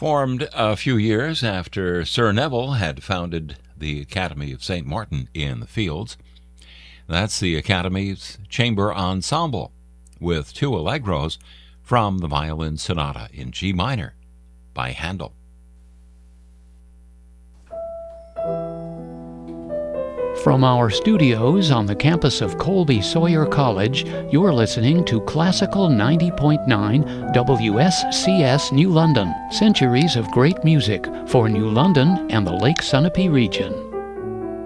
Formed a few years after Sir Neville had founded the Academy of St. Martin in the Fields. That's the Academy's chamber ensemble, with two allegros from the Violin Sonata in G minor by Handel. From our studios on the campus of Colby Sawyer College, you're listening to Classical 90.9 WSCS New London. Centuries of great music for New London and the Lake Sunapee region.